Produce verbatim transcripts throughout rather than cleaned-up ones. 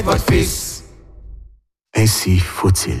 votre fils. Ainsi faut-il.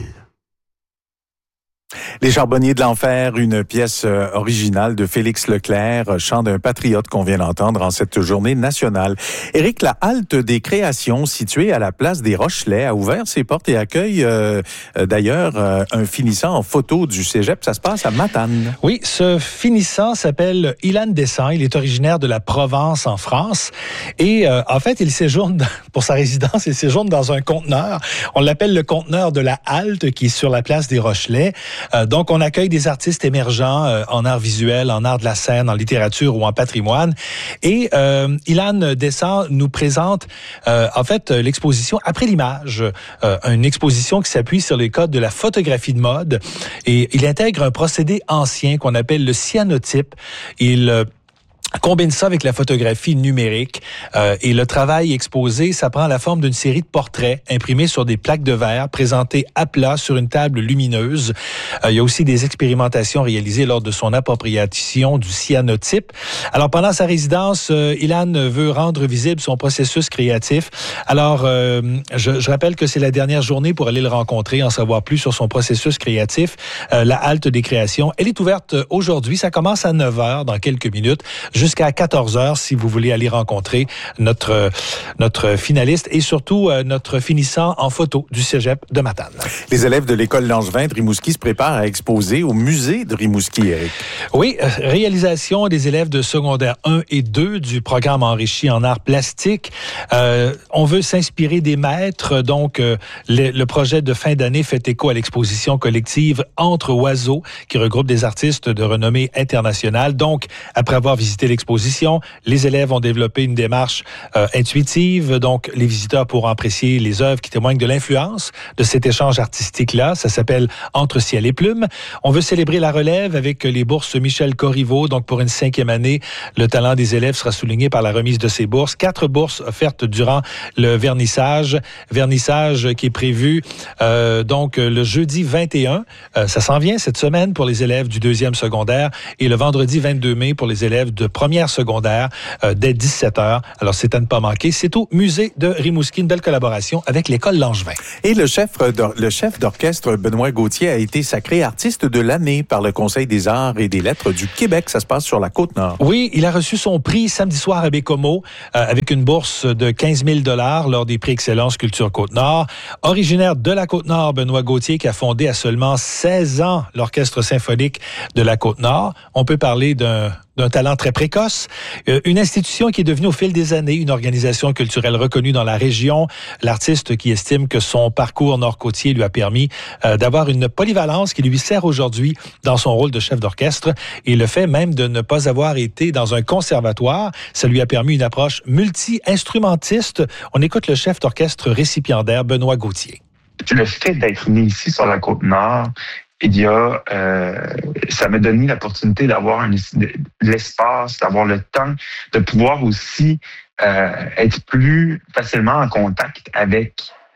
Les Charbonniers de l'Enfer, une pièce originale de Félix Leclerc, chant d'un patriote qu'on vient d'entendre en cette journée nationale. Éric, la halte des créations située à la place des Rochelais a ouvert ses portes et accueille euh, d'ailleurs euh, un finissant en photo du cégep. Ça se passe à Matane. Oui, ce finissant s'appelle Ilan Descent. Il est originaire de la Provence en France et euh, en fait, il séjourne pour sa résidence, il séjourne dans un conteneur. On l'appelle le conteneur de la halte qui est sur la place des Rochelais. Euh, donc, on accueille des artistes émergents euh, en art visuel, en art de la scène, en littérature ou en patrimoine. Et euh, Ilan Descent nous présente, euh, en fait, l'exposition Après l'image, euh, une exposition qui s'appuie sur les codes de la photographie de mode. Et il intègre un procédé ancien qu'on appelle le cyanotype. Il euh, combine ça avec la photographie numérique euh, et le travail exposé, ça prend la forme d'une série de portraits imprimés sur des plaques de verre, présentés à plat sur une table lumineuse. Euh, il y a aussi des expérimentations réalisées lors de son appropriation du cyanotype. Alors, pendant sa résidence, euh, Ilan veut rendre visible son processus créatif. Alors, euh, je, je rappelle que c'est la dernière journée pour aller le rencontrer, en savoir plus sur son processus créatif. Euh, la halte des créations, elle est ouverte aujourd'hui. Ça commence à neuf heures, dans quelques minutes, jusqu'à quatorze heures si vous voulez aller rencontrer notre notre finaliste et surtout euh, notre finissant en photo du cégep de Matane. Les élèves de l'école Langevin de Rimouski se préparent à exposer au musée de Rimouski, Éric. Oui, euh, réalisation des élèves de secondaire un et deux du programme enrichi en arts plastiques. Euh, on veut s'inspirer des maîtres, donc euh, le, le projet de fin d'année fait écho à l'exposition collective Entre oiseaux qui regroupe des artistes de renommée internationale. Donc, après avoir visité l'exposition, les élèves ont développé une démarche euh, intuitive. Donc, les visiteurs pourront apprécier les œuvres qui témoignent de l'influence de cet échange artistique-là. Ça s'appelle Entre ciel et plume. On veut célébrer la relève avec les bourses Michel Corriveau. Donc, pour une cinquième année, le talent des élèves sera souligné par la remise de ces bourses. Quatre bourses offertes durant le vernissage. Vernissage qui est prévu euh, donc le jeudi vingt et un. Euh, ça s'en vient cette semaine pour les élèves du deuxième secondaire et le vendredi vingt-deux mai pour les élèves de première secondaire euh, dès dix-sept heures. Alors, c'est à ne pas manquer. C'est au musée de Rimouski, une belle collaboration avec l'école Langevin. Et le chef, le chef d'orchestre Benoît Gauthier a été sacré artiste de l'année par le Conseil des arts et des lettres du Québec. Ça se passe sur la Côte-Nord. Oui, il a reçu son prix samedi soir à Bécomo euh, avec une bourse de quinze mille dollars lors des prix Excellence Culture Côte-Nord. Originaire de la Côte-Nord, Benoît Gauthier qui a fondé à seulement seize ans l'Orchestre symphonique de la Côte-Nord. On peut parler d'un d'un talent très précoce, euh, une institution qui est devenue au fil des années une organisation culturelle reconnue dans la région. L'artiste qui estime que son parcours nord-côtier lui a permis euh, d'avoir une polyvalence qui lui sert aujourd'hui dans son rôle de chef d'orchestre. Et le fait même de ne pas avoir été dans un conservatoire, ça lui a permis une approche multi-instrumentiste. On écoute le chef d'orchestre récipiendaire Benoît Gauthier. Le fait d'être né ici sur la Côte-Nord, il y a, euh, ça m'a donné l'opportunité d'avoir un, de l'espace, d'avoir le temps, de pouvoir aussi euh, être plus facilement en contact avec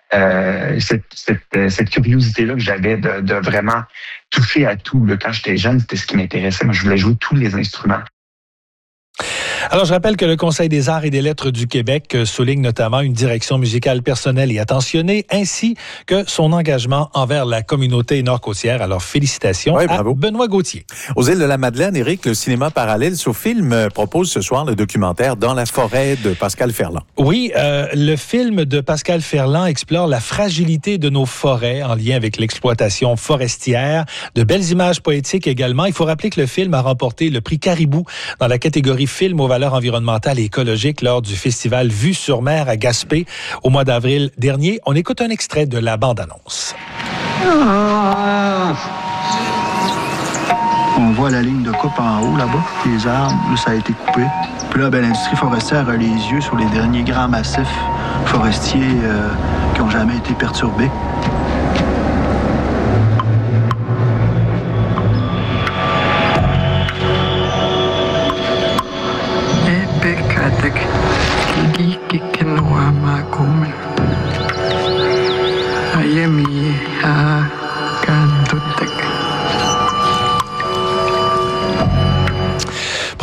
euh, cette, cette, cette curiosité-là que j'avais de, de vraiment toucher à tout. Là. Quand j'étais jeune, c'était ce qui m'intéressait. Moi, je voulais jouer tous les instruments. Alors, je rappelle que le Conseil des arts et des lettres du Québec souligne notamment une direction musicale personnelle et attentionnée, ainsi que son engagement envers la communauté nord-côtière. Alors, félicitations ouais, à Benoît Gauthier. Aux îles de la Madeleine, Éric, le cinéma parallèle Sofilm propose ce soir le documentaire Dans la forêt de Pascal Ferland. Oui, euh, le film de Pascal Ferland explore la fragilité de nos forêts en lien avec l'exploitation forestière. De belles images poétiques également. Il faut rappeler que le film a remporté le prix Caribou dans la catégorie film aux valeurs environnementales et écologiques lors du festival Vue sur mer à Gaspé au mois d'avril dernier. On écoute un extrait de la bande-annonce. On voit la ligne de coupe en haut, là-bas, les arbres, là, ça a été coupé. Puis là, ben, l'industrie forestière a les yeux sur les derniers grands massifs forestiers euh, qui n'ont jamais été perturbés.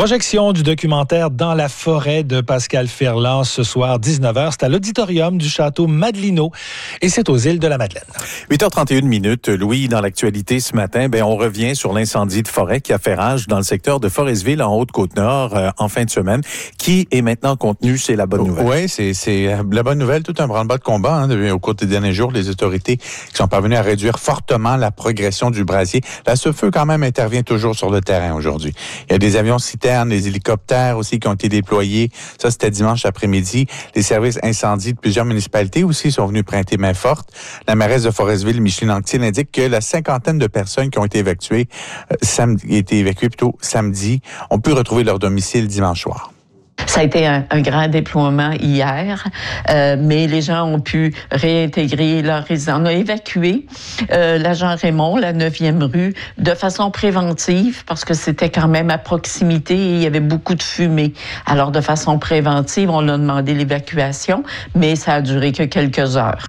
Projection du documentaire Dans la forêt de Pascal Ferland ce soir, dix-neuf heures. C'est à l'auditorium du château Madelino et c'est aux îles de la Madeleine. huit heures trente et une minutes. Louis, dans l'actualité ce matin, ben, on revient sur l'incendie de forêt qui a fait rage dans le secteur de Forestville en Haute-Côte-Nord euh, en fin de semaine, qui est maintenant contenu. C'est la bonne nouvelle. Oui, c'est, c'est la bonne nouvelle. Tout un branle-bas de combat hein, au cours des derniers jours. Les autorités qui sont parvenues à réduire fortement la progression du brasier. Là, ce feu quand même intervient toujours sur le terrain aujourd'hui. Il y a des avions citernes, des hélicoptères aussi qui ont été déployés. Ça, c'était dimanche après-midi. Les services incendies de plusieurs municipalités aussi sont venus prêter main forte. La mairesse de Forestville, Micheline Anctil, indique que la cinquantaine de personnes qui ont été évacuées, euh, samedi, été évacuées plutôt samedi, ont pu retrouver leur domicile dimanche soir. Ça a été un, un grand déploiement hier, euh, mais les gens ont pu réintégrer leur résidence. On a évacué euh, la Jean Raymond, la neuvième rue, de façon préventive, parce que c'était quand même à proximité et il y avait beaucoup de fumée. Alors, de façon préventive, on a demandé l'évacuation, mais ça a duré que quelques heures.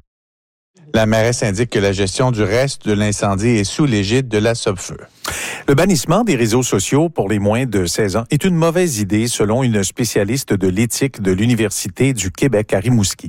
La mairesse indique que la gestion du reste de l'incendie est sous l'égide de la Sopfeu. Le bannissement des réseaux sociaux pour les moins de seize ans est une mauvaise idée, selon une spécialiste de l'éthique de l'Université du Québec à Rimouski.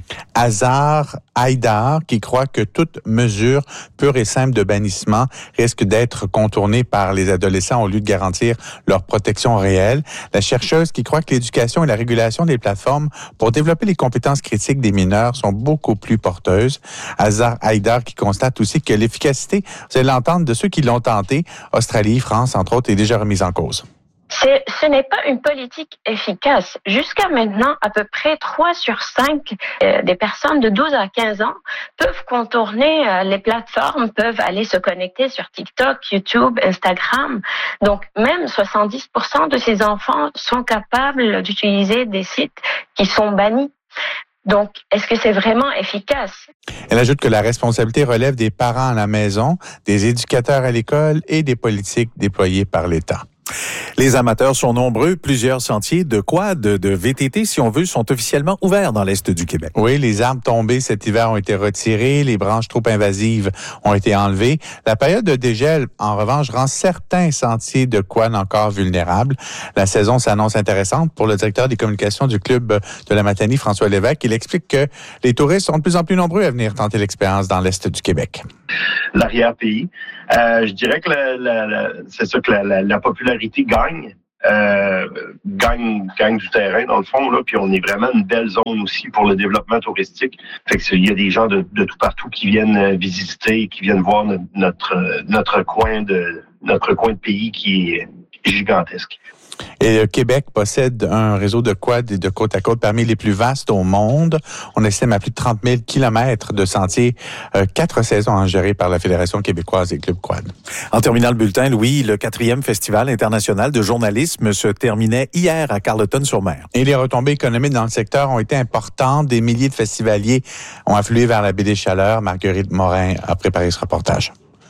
Hazar Haïdar, qui croit que toute mesure pure et simple de bannissement risque d'être contournée par les adolescents au lieu de garantir leur protection réelle. La chercheuse qui croit que l'éducation et la régulation des plateformes pour développer les compétences critiques des mineurs sont beaucoup plus porteuses. Hazar Haïdar qui constate aussi que l'efficacité, vous allez l'entendre, de ceux qui l'ont tenté, Australie, France, entre autres, est déjà remise en cause. C'est, ce n'est pas une politique efficace. Jusqu'à maintenant, à peu près trois sur cinq euh, des personnes de douze à quinze ans peuvent contourner euh, les plateformes, peuvent aller se connecter sur TikTok, YouTube, Instagram. Donc, même soixante-dix pour cent de ces enfants sont capables d'utiliser des sites qui sont bannis. Donc, est-ce que c'est vraiment efficace? Elle ajoute que la responsabilité relève des parents à la maison, des éducateurs à l'école et des politiques déployées par l'État. Les amateurs sont nombreux. Plusieurs sentiers de quad, de V T T, si on veut, sont officiellement ouverts dans l'Est du Québec. Oui, les arbres tombés cet hiver ont été retirés, les branches trop invasives ont été enlevées. La période de dégel, en revanche, rend certains sentiers de quad encore vulnérables. La saison s'annonce intéressante pour le directeur des communications du club de la Matanie, François Lévesque. Il explique que les touristes sont de plus en plus nombreux à venir tenter l'expérience dans l'Est du Québec. L'arrière-pays. Euh, je dirais que la, la, la, c'est ça que la, la, la popularité gagne, euh, gagne, gagne du terrain dans le fond là. Puis on est vraiment une belle zone aussi pour le développement touristique. Fait que il y a des gens de, de tout partout qui viennent visiter, qui viennent voir notre notre, notre coin de notre coin de pays qui est gigantesque. Et le Québec possède un réseau de quad et de côte à côte parmi les plus vastes au monde. On estime à plus de trente mille kilomètres de sentiers, euh, quatre saisons hein, gérées par la Fédération québécoise des clubs quad. En terminant le bulletin, Louis, le quatrième festival international de journalisme se terminait hier à Carleton-sur-Mer. Et les retombées économiques dans le secteur ont été importantes. Des milliers de festivaliers ont afflué vers la baie des Chaleurs. Marguerite Morin a préparé ce reportage.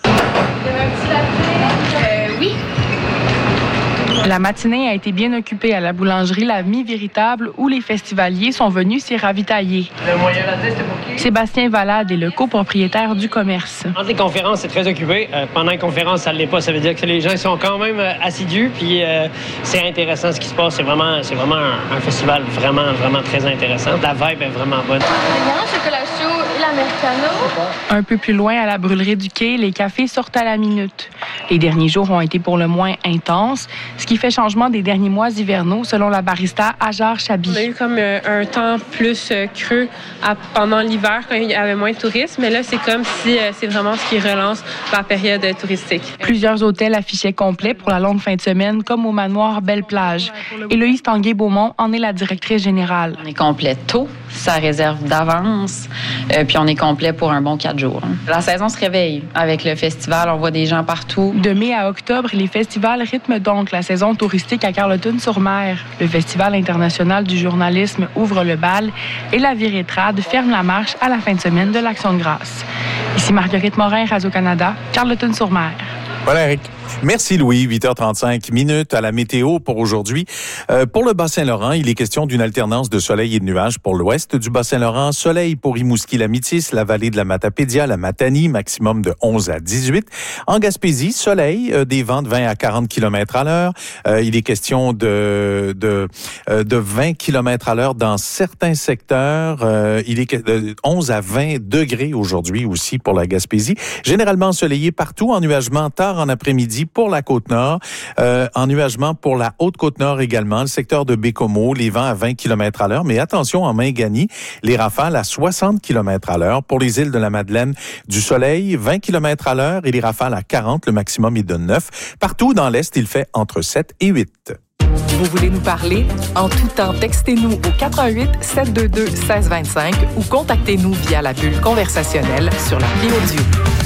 La matinée a été bien occupée à la boulangerie La Mie Véritable où les festivaliers sont venus s'y ravitailler. Le moyen d'adresse, c'était pour qui? Sébastien Valade est le copropriétaire du commerce. Entre les conférences, c'est très occupé. Euh, pendant les conférences, ça ne l'est pas. Ça veut dire que les gens sont quand même euh, assidus. Puis euh, c'est intéressant ce qui se passe. C'est vraiment, c'est vraiment un, un festival vraiment, vraiment très intéressant. La vibe est vraiment bonne. Le chocolat chaud et l'americano. Un peu plus loin, à la brûlerie du quai, les cafés sortent à la minute. Les derniers jours ont été pour le moins intenses, ce qui fait changement des derniers mois hivernaux, selon la barista Hajar Chabi. On a eu comme euh, un temps plus euh, creux à, pendant l'hiver, quand il y avait moins de touristes, mais là, c'est comme si euh, c'est vraiment ce qui relance la période euh, touristique. Plusieurs hôtels affichaient complet pour la longue fin de semaine, comme au manoir Belle-Plage. Héloïse Tanguay-Beaumont en est la directrice générale. On est complet tôt, ça réserve d'avance, euh, puis on est complet pour un bon quatre jours. La saison se réveille avec le festival, on voit des gens partout. De mai à octobre, les festivals rythment donc la saison touristique à Carleton-sur-Mer. Le Festival international du journalisme ouvre le bal et la Virétrade ferme la marche à la fin de semaine de l'Action de grâce. Ici Marguerite Morin, Radio-Canada, Carleton-sur-Mer. Voilà, Eric. Merci, Louis. huit heures trente-cinq minutes à la météo pour aujourd'hui. Euh, pour le Bas-Saint-Laurent, il est question d'une alternance de soleil et de nuages pour l'ouest du Bas-Saint-Laurent. Soleil pour Rimouski, la Métis, la vallée de la Matapédia, la Matanie, maximum de onze à dix-huit. En Gaspésie, soleil, euh, des vents de vingt à quarante kilomètres à l'heure. Euh, il est question de, de, euh, de vingt kilomètres à l'heure dans certains secteurs. Euh, il est de onze à vingt degrés aujourd'hui aussi pour la Gaspésie. Généralement ensoleillé partout, ennuagement tard en après-midi pour la Côte-Nord, euh, ennuagement pour la Haute-Côte-Nord également, le secteur de Bécomo, les vents à vingt kilomètres à l'heure, mais attention en Mingani, les rafales à soixante kilomètres à l'heure. Pour les îles de la Madeleine, du soleil, vingt kilomètres à l'heure et les rafales à quarante, le maximum est de neuf. Partout dans l'Est, il fait entre sept et huit. Vous voulez nous parler? En tout temps, textez-nous au quatre un huit, sept deux deux, un six deux cinq ou contactez-nous via la bulle conversationnelle sur l'appli audio.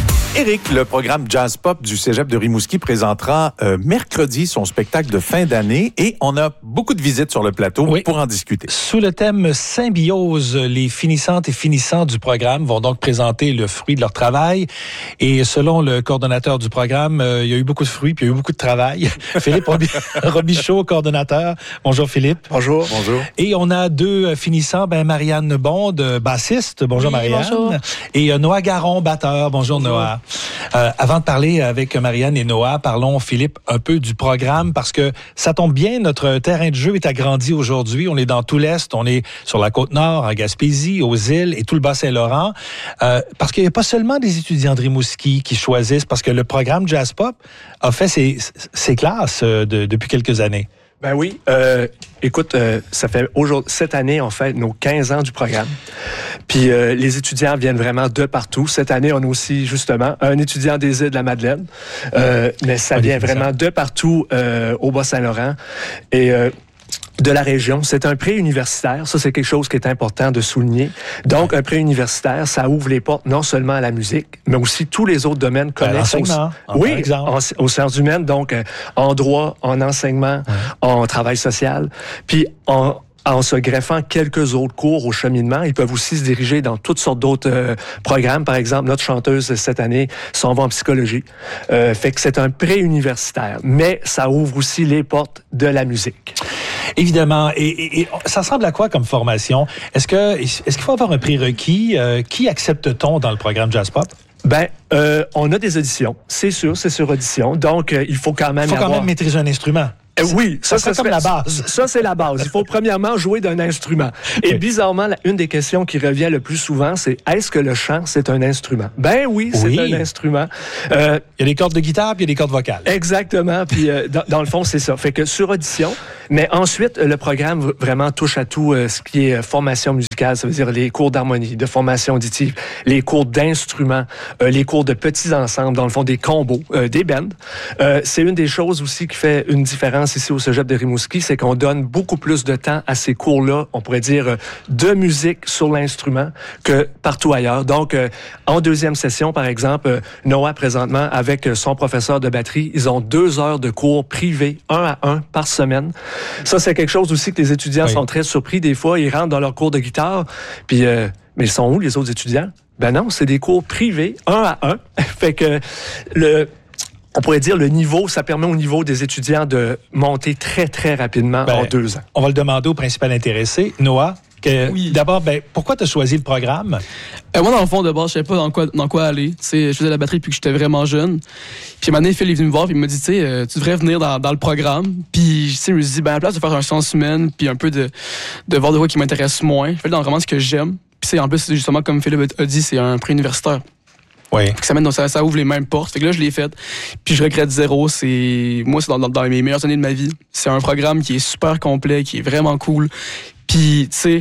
Éric, le programme Jazz Pop du Cégep de Rimouski présentera euh, mercredi son spectacle de fin d'année et on a beaucoup de visites sur le plateau oui. pour en discuter. Sous le thème Symbiose, les finissantes et finissants du programme vont donc présenter le fruit de leur travail. Et selon le coordonnateur du programme, euh, il y a eu beaucoup de fruits puis il y a eu beaucoup de travail. Philippe Robichaud, coordonnateur. Bonjour Philippe. Bonjour. Bonjour. Et on a deux finissants, ben Marianne Bond, bassiste. Bonjour oui, Marianne. Bonjour. Et euh, Noah Garon, batteur. Bonjour, bonjour. Noah. Euh, avant de parler avec Marianne et Noah, parlons, Philippe, un peu du programme parce que ça tombe bien, notre terrain de jeu est agrandi aujourd'hui. On est dans tout l'Est, on est sur la Côte-Nord, en Gaspésie, aux îles et tout le Bas-Saint-Laurent. Euh, parce qu'il n'y a pas seulement des étudiants de Rimouski qui choisissent, parce que le programme Jazz Pop a fait ses, ses classes de, depuis quelques années. Ben oui. Euh, écoute, euh, ça fait aujourd'hui, cette année, on fait nos quinze ans du programme. Puis euh, les étudiants viennent vraiment de partout. Cette année, on a aussi, justement, un étudiant des îles de la Madeleine. Euh, mais ça vient vraiment de partout euh, au Bas-Saint-Laurent. Et... Euh, de la région. C'est un pré-universitaire. Ça, c'est quelque chose qui est important de souligner. Donc, un pré-universitaire, ça ouvre les portes non seulement à la musique, mais aussi tous les autres domaines connexes. En enseignement, au... Oui, en, aux sciences humaines, donc euh, en droit, en enseignement, ouais. en travail social. Puis, en... en se greffant quelques autres cours au cheminement. Ils peuvent aussi se diriger dans toutes sortes d'autres euh, programmes. Par exemple, notre chanteuse cette année s'en va en psychologie. Euh, fait que c'est un pré-universitaire, mais ça ouvre aussi les portes de la musique. Évidemment. Et, et, et ça ressemble à quoi comme formation? Est-ce que est-ce qu'il faut avoir un prérequis? Euh, qui accepte-t-on dans le programme Jazz Pop? Ben, euh, on a des auditions. C'est sûr, c'est sur audition. Donc, euh, il faut quand même Il faut quand avoir... même maîtriser un instrument. Euh, oui, ça, ça, ça c'est comme la base. Ça, c'est la base. Il faut premièrement jouer d'un instrument. Et oui. bizarrement, la, une des questions qui revient le plus souvent, c'est est-ce que le chant, c'est un instrument? Ben oui, c'est oui. un instrument. Euh, il y a des cordes de guitare puis il y a des cordes vocales. Exactement. Puis euh, dans, dans le fond, c'est ça. Fait que sur audition, mais ensuite, le programme vraiment touche à tout euh, ce qui est formation musicale. Ça veut dire les cours d'harmonie, de formation auditive, les cours d'instruments, euh, les cours de petits ensembles, dans le fond, des combos, euh, des bands. Euh, c'est une des choses aussi qui fait une différence ici au Cégep de Rimouski, c'est qu'on donne beaucoup plus de temps à ces cours-là, on pourrait dire, de musique sur l'instrument que partout ailleurs. Donc, euh, en deuxième session, par exemple, Noah, présentement, avec son professeur de batterie, ils ont deux heures de cours privés, un à un, par semaine. Ça, c'est quelque chose aussi que les étudiants oui. sont très surpris. Des fois, ils rentrent dans leur cours de guitare, puis, euh, mais ils sont où, les autres étudiants? Ben non, c'est des cours privés, un à un. Fait que le... On pourrait dire le niveau, ça permet au niveau des étudiants de monter très, très rapidement ben, en deux ans. On va le demander au principal intéressé. Noah, que, oui. d'abord, ben, pourquoi tu as choisi le programme? Euh, moi, dans le fond, de base, je ne savais pas dans quoi, dans quoi aller. T'sais, je faisais la batterie depuis que j'étais vraiment jeune. Puis, un moment donné, Phil est venu me voir et il m'a dit, tu sais, euh, tu devrais venir dans, dans le programme. Puis, je me suis dit, ben, à la place de faire un sciences humaines, puis un peu de, de voir de quoi qui m'intéresse moins, je fais dans vraiment ce que j'aime. Puis, en plus, justement, comme Philippe a dit, c'est un pré-universitaire. Oui. Ça, mène, ça, ça ouvre les mêmes portes. Fait que là, je l'ai fait. Puis je regrette zéro. C'est, moi, c'est dans, dans, dans mes meilleures années de ma vie. C'est un programme qui est super complet, qui est vraiment cool. Puis, tu sais,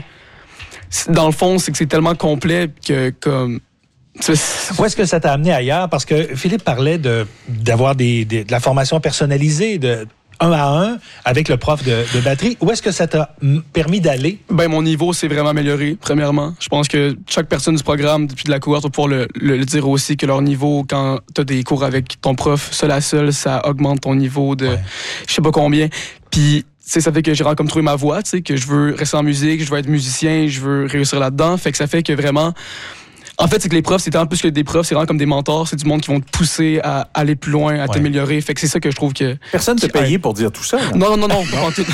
dans le fond, c'est que c'est tellement complet que, comme... Où est-ce que ça t'a amené ailleurs? Parce que Philippe parlait de, d'avoir des, des, de la formation personnalisée, de... un à un avec le prof de, de batterie. Où est-ce que ça t'a permis d'aller? Ben, mon niveau s'est vraiment amélioré, premièrement. Je pense que chaque personne du programme, depuis de la cohorte, va pouvoir le, le, le dire aussi, que leur niveau, quand tu as des cours avec ton prof, seul à seul, ça augmente ton niveau de ouais. je sais pas combien. Puis, tu sais, ça fait que j'ai comme trouvé ma voie, tu sais, que je veux rester en musique, je veux être musicien, je veux réussir là-dedans. Fait que ça fait que vraiment... En fait, c'est que les profs, c'est tellement plus que des profs, c'est vraiment comme des mentors, c'est du monde qui vont te pousser à aller plus loin, à ouais. t'améliorer. Fait que c'est ça que je trouve que... Personne ne t'a payé ouais. pour dire tout ça. Là. Non, non, non, non. non tout.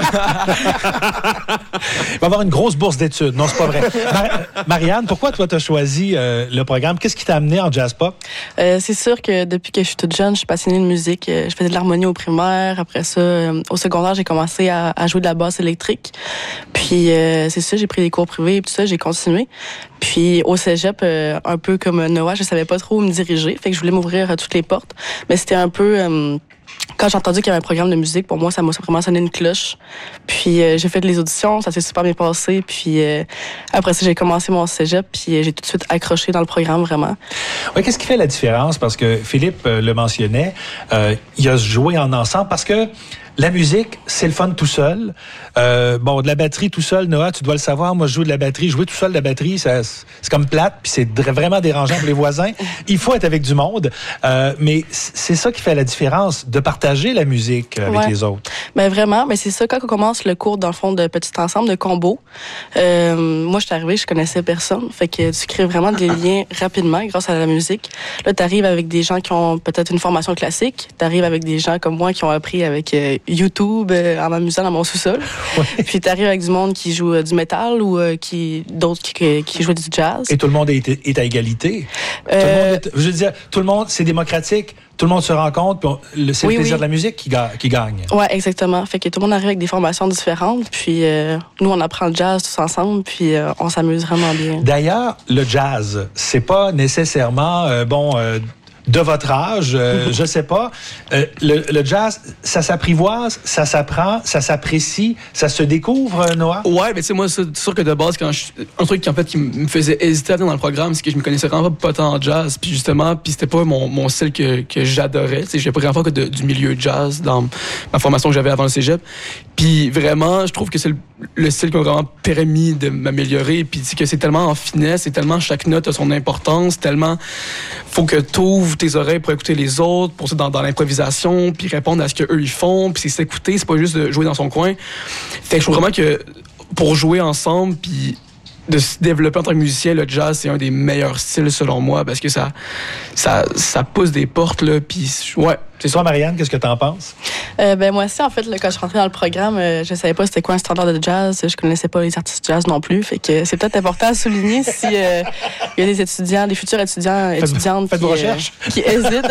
Il va avoir une grosse bourse d'études. Non, c'est pas vrai. Mar- Marianne, pourquoi toi, tu as choisi euh, le programme? Qu'est-ce qui t'a amené en jazz pop? Euh, c'est sûr que depuis que je suis toute jeune, je suis passionnée de musique. Je faisais de l'harmonie au primaire. Après ça, euh, au secondaire, j'ai commencé à, à jouer de la basse électrique. Puis, euh, c'est ça, j'ai pris des cours privés et tout ça, j'ai continué. Puis, au cégep, euh, un peu comme Noah, je savais pas trop où me diriger. Fait que je voulais m'ouvrir à toutes les portes. Mais c'était un peu... Euh, quand j'ai entendu qu'il y avait un programme de musique, pour moi, ça m'a vraiment sonné une cloche. Puis euh, j'ai fait les auditions, ça s'est super bien passé. Puis euh, après ça, j'ai commencé mon cégep, puis euh, j'ai tout de suite accroché dans le programme, vraiment. Oui, qu'est-ce qui fait la différence? Parce que Philippe euh, le mentionnait, euh, il a joué en ensemble parce que la musique, c'est le fun tout seul. Euh, bon, de la batterie tout seul, Noah, tu dois le savoir. Moi, je joue de la batterie. Jouer tout seul de la batterie, ça, c'est comme plate, puis c'est vraiment dérangeant pour les voisins. Il faut être avec du monde. Euh, mais c'est ça qui fait la différence, de partager la musique avec ouais. les autres. Ben vraiment, ben c'est ça. Quand on commence le cours, dans le fond, de petit ensemble, de combo, euh, moi, je suis arrivée, je connaissais personne. Fait que tu crées vraiment des liens rapidement grâce à la musique. Là, tu arrives avec des gens qui ont peut-être une formation classique. Tu arrives avec des gens comme moi qui ont appris avec... Euh, YouTube euh, en m'amusant dans mon sous-sol. Ouais. Puis t'arrives avec du monde qui joue euh, du métal ou euh, qui d'autres qui, qui jouent du jazz. Et tout le monde est, est à égalité. Euh... Tout le monde est, je veux dire, tout le monde, c'est démocratique. Tout le monde se rencontre, puis on, c'est oui, le plaisir oui. de la musique qui, ga, qui gagne. Ouais, exactement. Fait que tout le monde arrive avec des formations différentes, puis euh, nous on apprend le jazz tous ensemble, puis euh, on s'amuse vraiment bien. D'ailleurs, le jazz, c'est pas nécessairement euh, bon. Euh, de votre âge, euh, je sais pas. Euh, le, le jazz, ça s'apprivoise, ça s'apprend, ça s'apprécie, ça se découvre, Noah? Ouais, mais tu sais, moi, c'est sûr que de base, quand je, un truc qui, en fait, qui me faisait hésiter à venir dans le programme, c'est que je me connaissais vraiment pas tant en jazz, puis justement, puis c'était pas mon, mon style que, que j'adorais. Tu sais, j'ai pas grand fois que de, du milieu jazz dans ma formation que j'avais avant le cégep. Puis vraiment, je trouve que c'est le, le style qui m'a vraiment permis de m'améliorer, puis que c'est tellement en finesse, c'est tellement chaque note a son importance, tellement faut que t'ouvres tes oreilles pour écouter les autres, pour dans, dans l'improvisation, puis répondre à ce qu'eux ils font, puis c'est s'écouter, c'est pas juste de jouer dans son coin. Fait que je trouve vraiment que pour jouer ensemble, puis de se développer en tant que musicien, le jazz, c'est un des meilleurs styles selon moi, parce que ça, ça, ça pousse des portes, là, puis ouais. C'est toi, Marianne, qu'est-ce que t'en penses? Euh, ben, moi aussi, en fait, là, quand je suis rentrée dans le programme, euh, je savais pas c'était quoi un standard de jazz. Je connaissais pas les artistes jazz non plus. Fait que c'est peut-être important à souligner si euh, il y a des étudiants, des futurs étudiants, faites, étudiantes faites qui, euh, qui hésitent.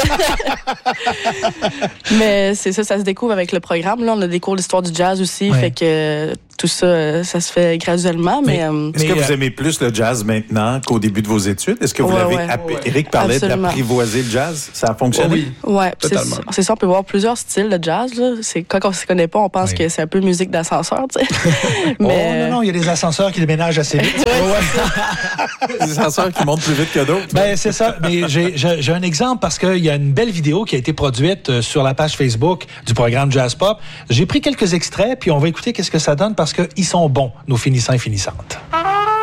Mais c'est ça, ça se découvre avec le programme. Là, on a des cours d'histoire du jazz aussi. Ouais. Fait que tout ça, ça se fait graduellement. Mais, mais euh, est-ce que vous aimez plus le jazz maintenant qu'au début de vos études? Est-ce que vous ouais, l'avez... ouais, app- ouais. Éric parlait Absolument. d'apprivoiser le jazz. Ça a fonctionné? Oui, ouais, totalement. C'est, c'est ça, on peut voir plusieurs styles de jazz. Là. C'est, quand on ne se connaît pas, on pense oui. que c'est un peu musique d'ascenseur. Tu sais. Mais... Oh non, non, il y a des ascenseurs qui déménagent assez vite. Des ascenseurs qui montent plus vite que d'autres. Ben, c'est ça. Mais j'ai, j'ai, j'ai un exemple parce qu'il y a une belle vidéo qui a été produite sur la page Facebook du programme Jazz Pop. J'ai pris quelques extraits, puis on va écouter qu'est-ce que ça donne parce qu'ils sont bons, nos finissants et finissantes.